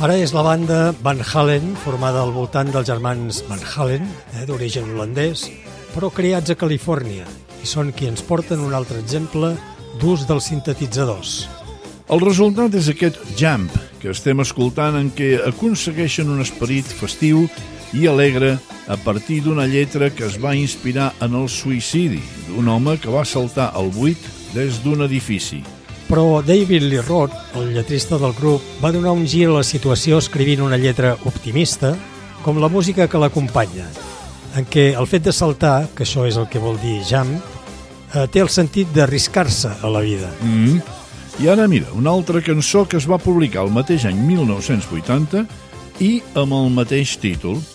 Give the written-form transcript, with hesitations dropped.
Ara és la banda Van Halen, formada al voltant dels germans Van Halen, d'origen holandès, però creats a Califòrnia, i són qui ens porten un altre exemple d'ús dels sintetitzadors. El resultat és aquest Jump, que estem escoltant, en què aconsegueixen un esperit festiu i alegre a partir d'una lletra que es va inspirar en el suïcidi d'un home que va saltar al buit des d'un edifici. Però David Lee Roth, el lletrista del grup, va donar un gir a la situació escrivint una lletra optimista, com la música que l'acompanya, en què el fet de saltar, que això és el que vol dir jump, té el sentit d'arriscar-se a la vida. I ara mira, una altra cançó que es va publicar el mateix any 1980 i amb el mateix títol.